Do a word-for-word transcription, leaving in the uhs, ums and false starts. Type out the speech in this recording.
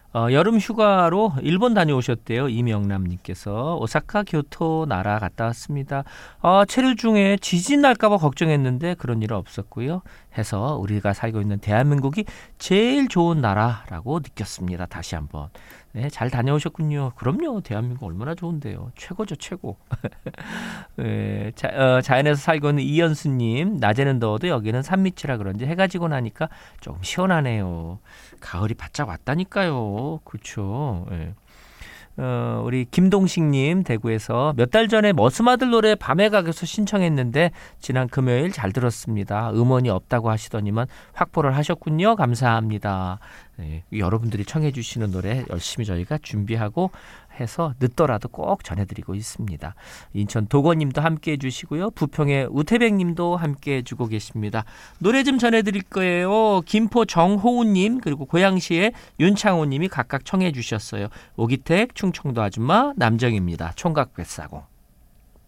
어, 여름 휴가로 일본 다녀오셨대요. 이명남님께서. 오사카, 교토, 나라 갔다 왔습니다. 어, 체류 중에 지진 날까봐 걱정했는데 그런 일은 없었고요. 해서 우리가 살고 있는 대한민국이 제일 좋은 나라라고 느꼈습니다. 다시 한번. 네, 잘 다녀오셨군요. 그럼요. 대한민국 얼마나 좋은데요. 최고죠, 최고. 네, 자, 어, 자연에서 살고 있는 이연수님. 낮에는 더워도 여기는 산밑이라 그런지 해가 지고 나니까 조금 시원하네요. 가을이 바짝 왔다니까요. 그렇죠. 네. 어, 우리 김동식님 대구에서 몇 달 전에 머스마들 노래 밤의 가게에서 신청했는데 지난 금요일 잘 들었습니다. 음원이 없다고 하시더니만 확보를 하셨군요. 감사합니다. 네, 여러분들이 청해 주시는 노래 열심히 저희가 준비하고 해서 늦더라도 꼭 전해드리고 있습니다. 인천 도건님도 함께해 주시고요. 부평의 우태백님도 함께해 주고 계십니다. 노래 좀 전해드릴 거예요. 김포 정호우님 그리고 고양시의 윤창호님이 각각 청해 주셨어요. 오기택, 충청도 아줌마, 남정입니다. 총각 뱃사공.